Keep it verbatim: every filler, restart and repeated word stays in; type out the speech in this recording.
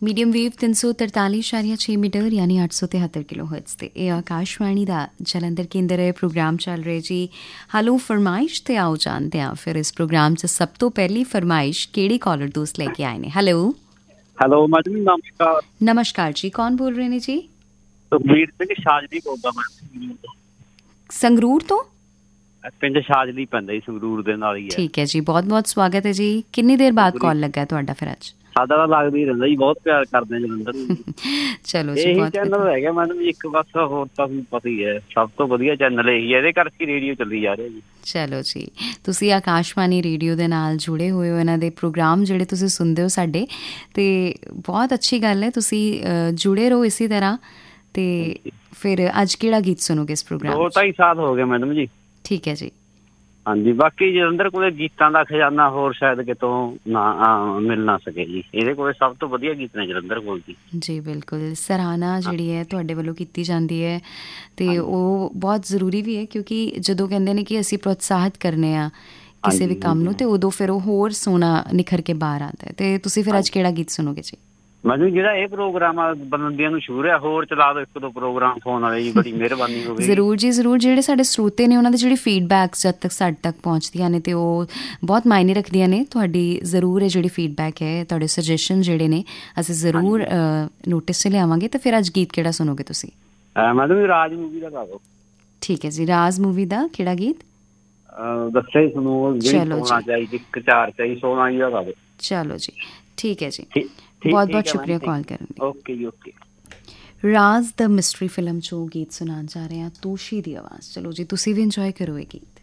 Medium wave ਤਿੰਨ ਸੌ ਤਰਤਾਲੀ ਇਸ਼ਾਰੀਆ ਛੇ ਮੀਟਰ ਯਾਨੀ ਅੱਠ ਸੌ ਤਿਹੱਤਰ ਕਿਲੋ ਹਰਟਜ਼ ਤੇ ਇਹ ਆਕਾਸ਼ਵਾਣੀ ਦਾ ਜਲੰਧਰ ਕੇਂਦਰ ਹੈ। ਪ੍ਰੋਗਰਾਮ ਚੱਲ ਰਿਹਾ ਜੀ ਹਲੋ ਫਰਮਾਇਸ਼ ਤੇ ਆਓ ਜਾਣਦੇ ਹਾਂ ਫਿਰ ਇਸ ਪ੍ਰੋਗਰਾਮ 'ਚ ਸਭ ਤੋਂ ਪਹਿਲੀ ਫਰਮਾਇਸ਼ ਕਿਹੜੀ ਕਾਲਰ ਦੋਸਤ ਲੈ ਕੇ ਆਏ ਨੇ। ਹੈਲੋ ਹੈਲੋ ਮੈਡਮ ਨਮਸਕਾਰ। ਨਮਸਕਾਰ ਜੀ, ਕੌਣ ਬੋਲ ਰਹੇ ਨੇ ਜੀ? ਸੁਖਬੀਰ ਸਿੰਘ ਸ਼ਾਜਲੀ ਬੋਲਦਾ ਮੈਂ ਸੰਗਰੂਰ ਤੋਂ। ਪਿੰਡ ਸ਼ਾਜਲੀ ਪੈਂਦਾ ਜੀ ਸੰਗਰੂਰ ਦੇ ਨਾਲ ਹੀ ਹੈ। ਠੀਕ ਹੈ ਜੀ, ਬਹੁਤ ਬਹੁਤ ਸਵਾਗਤ ਹੈ ਜੀ। ਕਿੰਨੀ ਦੇਰ ਬਾਅਦ ਕਾਲ ਲੱਗਾ ਤੁਹਾਡਾ ਫਿਰ ਅੱਜ? ਸਾਡਾ ਤਾਂ ਲੱਗਦਾ ਹੀ ਰਹਿੰਦਾ ਜੀ, ਬਹੁਤ ਪਿਆਰ ਕਰਦੇ ਜਲੰਧਰ ਨੂੰ। ਚਲੋ ਜੀ, ਇਹੀ ਚੈਨਲ ਰਹਿ ਗਿਆ ਮੈਡਮ ਜੀ ਇੱਕ ਬਸ, ਹੋਰ ਤਾਂ ਤੁਹਾਨੂੰ ਪਤਾ ਹੀ ਹੈ ਸਭ ਤੋਂ ਵਧੀਆ ਚੈਨਲ ਇਹੀ ਹੈ, ਇਹਦੇ ਕਰਕੇ ਰੇਡੀਓ ਚੱਲੀ ਜਾ ਰਿਹਾ ਜੀ। ਚਲੋ ਜੀ, ਤੁਸੀਂ ਆਕਾਸ਼ਵਾਣੀ ਰੇਡੀਓ ਦੇ ਨਾਲ ਜੁੜੇ ਹੋਏ ਹੋ, ਇਹਨਾਂ ਦੇ ਪ੍ਰੋਗਰਾਮ ਜਿਹੜੇ ਤੁਸੀਂ ਸੁਣਦੇ ਹੋ ਸਾਡੇ, ਤੇ ਬਹੁਤ ਅੱਛੀ ਗੱਲ ਹੈ। ਤੁਸੀਂ ਜੁੜੇ ਰਹੋ ਇਸੇ ਤਰ੍ਹਾਂ। ਤੇ ਫਿਰ ਅੱਜ ਕਿਹੜਾ ਗੀਤ ਸੁਣੋਗੇ ਇਸ ਪ੍ਰੋਗਰਾਮ? ਦੋ ਢਾਈ ਸਾਲ ਹੋ ਗਏ ਮੈਡਮ ਜੀ। ਠੀਕ ਹੈ ਜੀ। ਹਾਂਜੀ, ਬਾਕੀ ਜਲੰਧਰ ਕੋਲੇ ਗੀਤਾਂ ਦਾ ਖਜ਼ਾਨਾ ਹੋਰ ਸ਼ਾਇਦ ਕਿਤੋਂ ਨਾ ਮਿਲ ਨਾ ਸਕੇ ਜੀ। ਇਹਦੇ ਕੋਲੇ ਸਭ ਤੋਂ ਵਧੀਆ ਗੀਤ ਨੇ ਜਲੰਧਰ ਕੋਲ ਜੀ। ਜੀ ਬਿਲਕੁਲ, ਸਰਾਹਨਾ ਜਿਹੜੀ ਹੈ ਤੁਹਾਡੇ ਵੱਲੋਂ ਕੀਤੀ ਜਾਂਦੀ ਹੈ ਅਤੇ ਉਹ ਬਹੁਤ ਜ਼ਰੂਰੀ ਵੀ ਹੈ, ਕਿਉਂਕਿ ਜਦੋਂ ਕਹਿੰਦੇ ਨੇ ਕਿ ਅਸੀਂ ਪ੍ਰੋਤਸਾਹਿਤ ਕਰਨੇ ਆ ਕਿਸੇ ਵੀ ਕੰਮ ਨੂੰ, ਅਤੇ ਉਦੋਂ ਫਿਰ ਉਹ ਹੋਰ ਸੋਹਣਾ ਨਿਖਰ ਕੇ ਬਾਹਰ ਆਉਂਦਾ ਹੈ। ਅਤੇ ਤੁਸੀਂ ਫਿਰ ਅੱਜ ਕਿਹੜਾ ਗੀਤ ਸੁਣੋਗੇ ਜੀ? ਮੈਨੂੰ ਜਿਹੜਾ ਇਹ ਪ੍ਰੋਗਰਾਮ ਆ ਬੰਦਿਆਂ ਨੂੰ ਸ਼ੁਰੂ ਹੈ, ਹੋਰ ਚਲਾ ਦਿਓ ਇੱਕ ਦੋ ਪ੍ਰੋਗਰਾਮ ਫੋਨ ਵਾਲੇ ਜੀ, ਬੜੀ ਮਿਹਰਬਾਨੀ ਹੋਵੇਗੀ। ਜ਼ਰੂਰ ਜੀ ਜ਼ਰੂਰ। ਜਿਹੜੇ ਸਾਡੇ ਸਰੋਤੇ ਨੇ ਉਹਨਾਂ ਦੀ ਜਿਹੜੀ ਫੀਡਬੈਕਸ ਜਦ ਤੱਕ ਸਾਡੇ ਤੱਕ ਪਹੁੰਚਦੀਆਂ ਨੇ ਅਤੇ ਉਹ ਬਹੁਤ ਮਾਇਨੇ ਰੱਖਦੀਆਂ ਨੇ। ਤੁਹਾਡੀ ਜ਼ਰੂਰ ਹੈ ਜਿਹੜੀ ਫੀਡਬੈਕ ਹੈ, ਤੁਹਾਡੇ ਸੁਜੈਸ਼ਨ ਜਿਹੜੇ ਨੇ ਅਸੀਂ ਜ਼ਰੂਰ ਨੋਟਿਸ 'ਚ ਲਿਆਵਾਂਗੇ। ਅਤੇ ਫਿਰ ਅੱਜ ਗੀਤ ਕਿਹੜਾ ਸੁਣੋਗੇ ਤੁਸੀਂ? ਮੈਡਮ ਰਾਜ ਮੂਵੀ ਦਾ ਗਾ ਦਿਓ। ਠੀਕ ਹੈ ਜੀ, ਰਾਜ ਮੂਵੀ ਦਾ ਕਿਹੜਾ ਗੀਤ? ਦੱਸਿਆ ਹੀ ਤੁਹਾਨੂੰ, ਸੋਨਾ ਚਾਹੀਦੀ ਇੱਕ ਚਾਰ ਚਾਹੀ ਸੋਨਾ ਜੀ ਦਾ ਗਾ ਦਿਓ। ਚਲੋ ਜੀ, ਠੀਕ ਹੈ ਜੀ, ਬਹੁਤ ਬਹੁਤ ਸ਼ੁਕਰੀਆ ਕਾਲ ਕਰਨ ਲਈ। ਓਕੇ ਜੀ ਓਕੇ। ਰਾਜ਼ ਦ ਮਿਸਟਰੀ ਫਿਲਮ 'ਚੋਂ ਗੀਤ ਸੁਣਾਉਣ ਜਾ ਰਹੇ ਹਾਂ, ਤੋਸ਼ੀ ਦੀ ਆਵਾਜ਼। ਚਲੋ ਜੀ, ਤੁਸੀਂ ਵੀ ਇੰਜੋਏ ਕਰੋ ਇਹ ਗੀਤ।